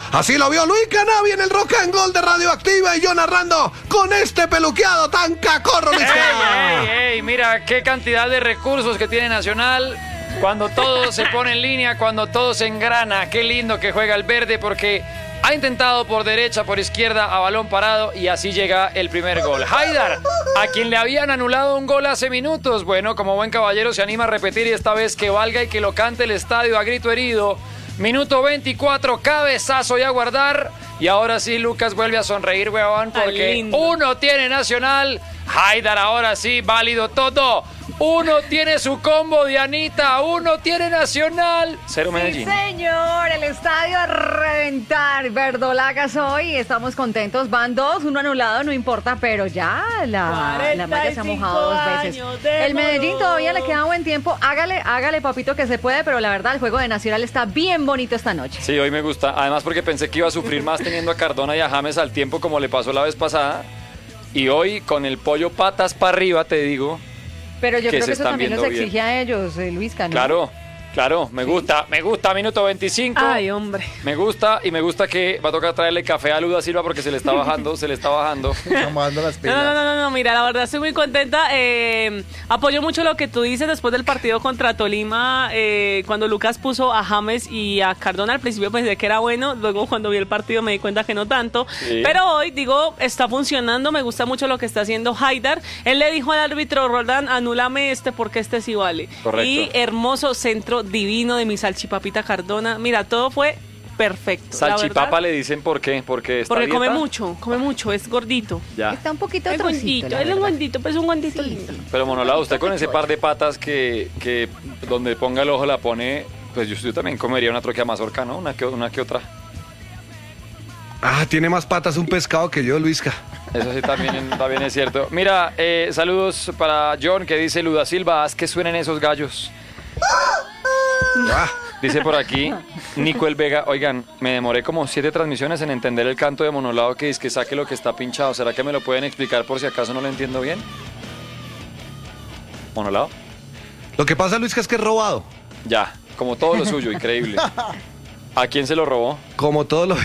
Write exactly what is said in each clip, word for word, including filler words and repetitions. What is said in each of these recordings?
Así lo vio Luis Canavi en el Rock and Roll de Radioactiva y yo narrando con este peluqueado tan cacorro, Luis. ¡Ey, ey, ey! Mira qué cantidad de recursos que tiene Nacional. Cuando todo se pone en línea, cuando todo se engrana. Qué lindo que juega el verde porque ha intentado por derecha, por izquierda, a balón parado y así llega el primer gol. Haidar, a quien le habían anulado un gol hace minutos. Bueno, como buen caballero se anima a repetir y esta vez que valga y que lo cante el estadio a grito herido. Minuto veinticuatro, cabezazo y a guardar. Y ahora sí, Lucas vuelve a sonreír, huevón, porque uno tiene Nacional. Haidar, ahora sí, válido todo. Uno tiene su combo, Dianita. Uno tiene Nacional. Cero Medellín. Sí, señor. El estadio a reventar. Verdolagas hoy. Estamos contentos. Van dos, uno anulado, no importa, pero ya la, la malla se ha mojado dos veces. El Medellín todavía le queda buen tiempo. Hágale, hágale, papito, que se puede, pero la verdad, el juego de Nacional está bien bonito esta noche. Sí, hoy me gusta. Además, porque pensé que iba a sufrir más teniendo a Cardona y a James al tiempo, como le pasó la vez pasada. Y hoy, con el pollo patas para arriba, te digo. Pero yo que creo que eso también nos exige bien a ellos, eh, Luisca, ¿no? Claro, claro, me sí. gusta, me gusta, minuto veinticinco. Ay, hombre. Me gusta y me gusta que va a tocar traerle café a Luda Silva porque se le está bajando, se le está bajando. Tomando las pilas. No, no, no, no, no, mira, la verdad estoy muy contenta. Eh, apoyo mucho lo que tú dices después del partido contra Tolima, eh, cuando Lucas puso a James y a Cardona. Al principio pensé que era bueno, luego cuando vi el partido me di cuenta que no tanto. Sí. Pero hoy, digo, está funcionando, me gusta mucho lo que está haciendo Haidar. Él le dijo al árbitro, Roldán, anúlame este porque este sí vale. Correcto. Y hermoso centro divino de mi salchipapita Cardona. Mira, todo fue perfecto. Salchipapa le dicen por qué, porque está Porque dieta? come mucho, come mucho, es gordito. Ya. Está un poquito Es trocito, gordito, es un gordito, pues un gordito sí, lindo. sí. Pero Monolado, usted con ese par de patas que, que donde ponga el ojo la pone, pues yo, yo también comería una troquea mazorca, ¿no? Una que, una que otra. Ah, tiene más patas un pescado que yo, Luisca. Eso sí también, también es cierto. Mira, eh, saludos para John que dice Luda Silva, haz que suenen esos gallos. Ah. Dice por aquí Nico El Vega, oigan, me demoré como siete transmisiones en entender el canto de Monolado que dice que saque lo que está pinchado. ¿Será que me lo pueden explicar por si acaso no lo entiendo bien? ¿Monolado? Lo que pasa, Luisca, es que es robado. Ya, como todo lo suyo, increíble. ¿A quién se lo robó? Como todo lo...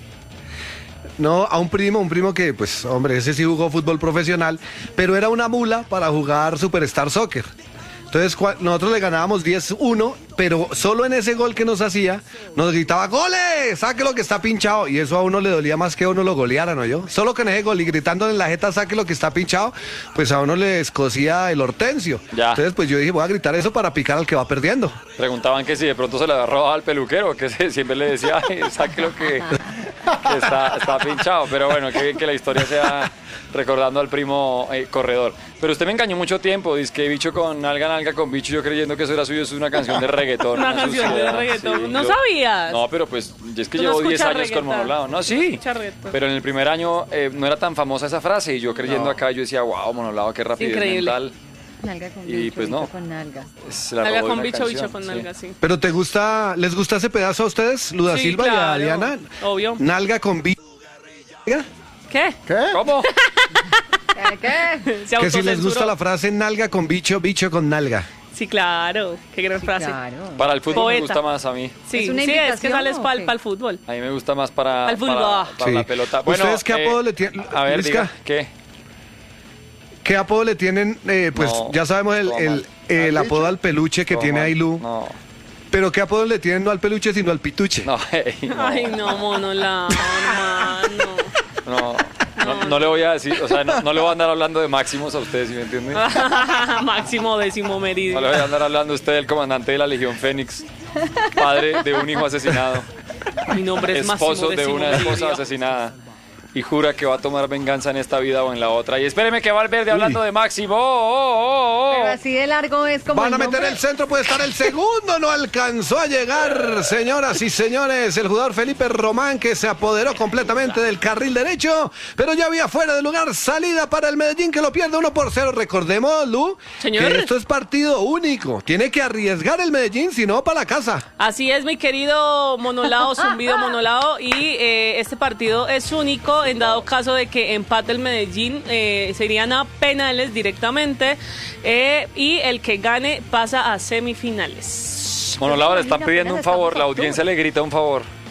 No, a un primo, un primo que, pues, hombre, ese sí jugó fútbol profesional, pero era una mula para jugar Superstar Soccer. Entonces nosotros le ganábamos diez uno, pero solo en ese gol que nos hacía, nos gritaba, ¡goles! ¡Saque lo que está pinchado! Y eso a uno le dolía más que a uno lo golearan, ¿no yo? Solo que en ese gol y gritando en la jeta, ¡saque lo que está pinchado! Pues a uno le escocía el hortensio. Ya. Entonces pues yo dije, voy a gritar eso para picar al que va perdiendo. Preguntaban que si de pronto se le había robado al peluquero, que se, siempre le decía, ay, saque lo que, que está, está pinchado. Pero bueno, que bien que la historia sea recordando al primo eh, corredor. Pero usted me engañó mucho tiempo, dice que bicho con nalga, nalga con bicho, yo creyendo que eso era suyo, eso es una canción de reggaetón. Una no canción sucia, de reggaetón. sí, ¿No yo- sabías? No, pero pues es que Tú no llevo diez escuchas años con reggaetón. Monolado. No, sí. Escuchas reggaetón. Pero en el primer año eh, no era tan famosa esa frase y yo creyendo acá yo decía, wow, Monolado, qué rapidez Increíble. mental. Nalga con Y bicho, pues no. bicho con nalga. Se la Nalga robó con una bicho, canción, bicho con sí. nalga, sí. ¿Pero te gusta, les gusta ese pedazo a ustedes, Luda Sí, Silva y a claro. Diana? Obvio. Nalga con bicho. ¿Qué? ¿Qué? ¿Cómo? ¿Qué? ¿Qué? Se Que si les autocensuró. gusta la frase nalga con bicho, bicho con nalga. Sí, claro. Qué gran Sí, frase. claro. Para el fútbol Poeta. me gusta más a mí. Sí, ¿Es una sí, es que invitación sales o para qué? el fútbol. A mí me gusta más para, Al fútbol. para, para Sí. la pelota. Bueno, ¿Ustedes qué eh, apodo le tienen? A ver, Luisca, diga, ¿qué? ¿qué apodo le tienen? Eh, pues No, ya sabemos el, todo el, mal. el ¿Al apodo bicho? al peluche que Todo tiene mal. Ailú. No, Pero ¿qué apodo le tienen no al peluche sino al pituche? no, hey, no, Ay, no, mono, la hermano. no, no, no le voy a decir, o sea, no, no le voy a andar hablando de máximos a ustedes, ¿sí me entienden? Máximo décimo meridio. No le voy a andar hablando a usted del comandante de la Legión Fénix, padre de un hijo asesinado, Mi nombre es Máximo esposo de décimo una esposa meridio. asesinada. Y jura que va a tomar venganza en esta vida o en la otra. Y espéreme que va Valverde hablando de Máximo. Oh, oh, oh, oh. Pero así de largo es como Van a el meter nombre. el centro, puede estar el segundo, no alcanzó a llegar, señoras y señores, el jugador Felipe Román que se apoderó completamente del carril derecho, pero ya había fuera de lugar salida para el Medellín que lo pierde uno por cero. Recordemos, Lu, Señor. que esto es partido único, tiene que arriesgar el Medellín, si no para la casa. Así es, mi querido Monolao, zumbido Monolao, y eh, este partido es único en dado caso de que empate el Medellín, eh, serían a penales directamente, eh, y el que gane pasa a semifinales. Monolao, le están Mira, pidiendo un apenas favor, la estamos en audiencia le grita un favor.